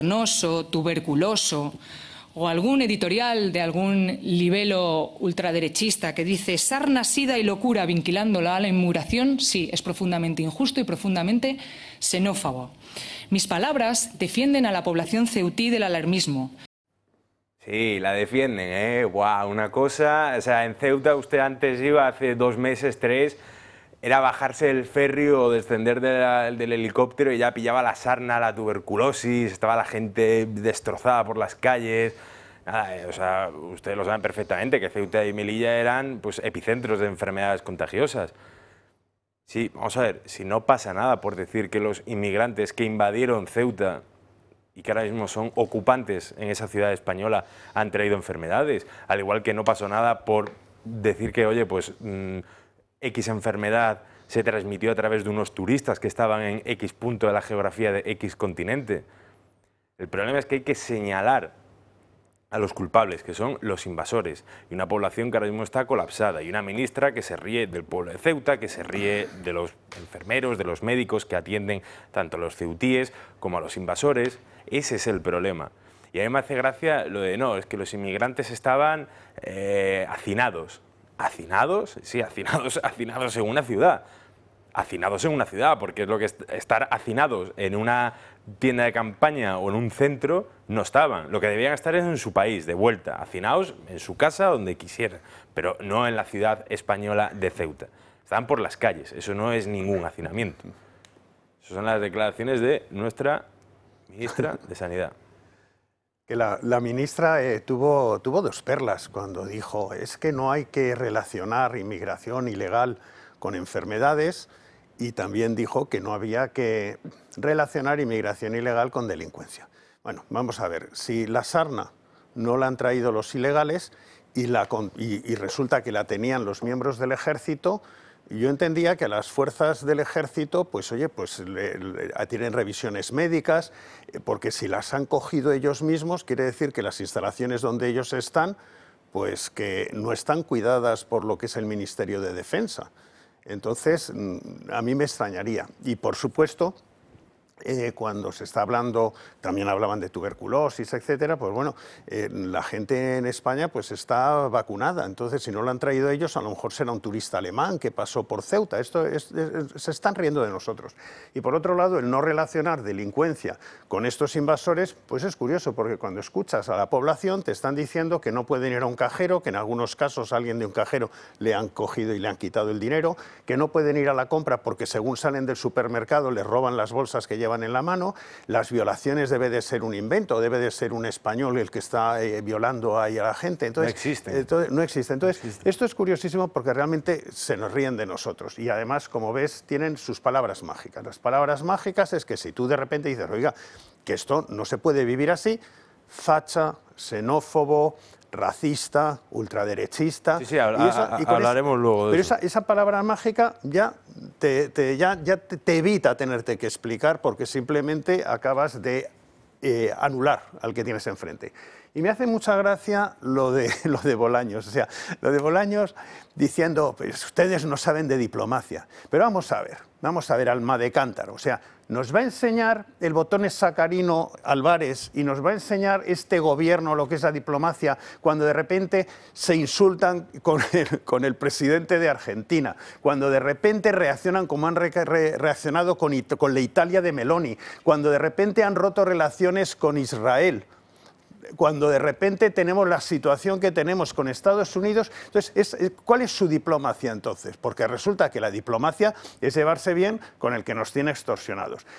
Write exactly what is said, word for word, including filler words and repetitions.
noso, tuberculoso, o algún editorial de algún libelo ultraderechista que dice sarna, sida y locura vinculándola a la inmigración, sí, es profundamente injusto y profundamente xenófobo. Mis palabras defienden a la población ceutí del alarmismo. Sí, la defienden, ¿eh? Wow, una cosa, o sea, en Ceuta usted antes iba, hace dos meses, tres, era bajarse del ferry o descender de la, del helicóptero y ya pillaba la sarna, la tuberculosis, estaba la gente destrozada por las calles. Nada, o sea, ustedes lo saben perfectamente que Ceuta y Melilla eran pues, epicentros de enfermedades contagiosas. Sí, vamos a ver, si no pasa nada por decir que los inmigrantes que invadieron Ceuta y que ahora mismo son ocupantes en esa ciudad española han traído enfermedades, al igual que no pasó nada por decir que, oye, pues mmm, X enfermedad se transmitió a través de unos turistas que estaban en X punto de la geografía de X continente. El problema es que hay que señalar a los culpables, que son los invasores, y una población que ahora mismo está colapsada, y una ministra que se ríe del pueblo de Ceuta, que se ríe de los enfermeros, de los médicos que atienden tanto a los ceutíes como a los invasores. Ese es el problema. Y a mí me hace gracia lo de, no, es que los inmigrantes estaban eh, hacinados. ¿Hacinados? Sí, hacinados, hacinados en una ciudad. Hacinados en una ciudad, porque es lo que es estar hacinados en una tienda de campaña o en un centro, no estaban. Lo que debían estar es en su país, de vuelta, hacinados en su casa, donde quisieran, pero no en la ciudad española de Ceuta. Estaban por las calles, eso no es ningún hacinamiento. Esas son las declaraciones de nuestra ministra de Sanidad. Que la, la ministra eh, tuvo, tuvo dos perlas cuando dijo, es que no hay que relacionar inmigración ilegal con enfermedades, y también dijo que no había que relacionar inmigración ilegal con delincuencia. Bueno, vamos a ver, si la sarna no la han traído los ilegales y, la, y, y resulta que la tenían los miembros del ejército, yo entendía que a las fuerzas del ejército, pues oye, pues le, le, tienen revisiones médicas, porque si las han cogido ellos mismos, quiere decir que las instalaciones donde ellos están, pues que no están cuidadas por lo que es el Ministerio de Defensa. Entonces, a mí me extrañaría. Y por supuesto, eh, cuando se está hablando, también hablaban de tuberculosis, etcétera, pues bueno, eh, la gente en España pues está vacunada. Entonces, si no lo han traído ellos, a lo mejor será un turista alemán que pasó por Ceuta. Esto es, es, se están riendo de nosotros. Y por otro lado, el no relacionar delincuencia con estos invasores, pues es curioso, porque cuando escuchas a la población te están diciendo que no pueden ir a un cajero, que en algunos casos a alguien de un cajero le han cogido y le han quitado el dinero, que no pueden ir a la compra porque según salen del supermercado les roban las bolsas que llevan en la mano. Las violaciones debe de ser un invento, debe de ser un español el que está eh, violando ahí a la gente. Entonces, no existe. Entonces, no existe. Entonces, no existe. Esto es curiosísimo porque realmente se nos ríen de nosotros y además, como ves, tienen sus palabras mágicas. Las palabras mágicas es que si tú de repente dices, oiga, que esto no se puede vivir así, facha, xenófobo, racista, ultraderechista. Sí, sí, habla, y eso, y hablaremos es, luego de pero eso. Esa, esa palabra mágica ya, te, te, ya, ya te, te evita tenerte que explicar porque simplemente acabas de eh, anular al que tienes enfrente. Y me hace mucha gracia lo de, lo de Bolaños, o sea, lo de Bolaños diciendo, pues ustedes no saben de diplomacia. Pero vamos a ver, vamos a ver, alma de cántaro, o sea, nos va a enseñar el botones Sacarino Álvarez y nos va a enseñar este gobierno lo que es la diplomacia cuando de repente se insultan con el, con el presidente de Argentina, cuando de repente reaccionan como han re, re, reaccionado con, con la Italia de Meloni, cuando de repente han roto relaciones con Israel, cuando de repente tenemos la situación que tenemos con Estados Unidos. Entonces, es, ¿cuál es su diplomacia entonces? Porque resulta que la diplomacia es llevarse bien con el que nos tiene extorsionados.